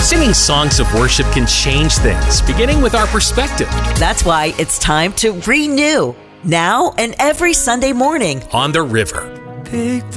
Singing songs of worship can change things, beginning with our perspective. That's why it's time to renew, now and every Sunday morning on the river.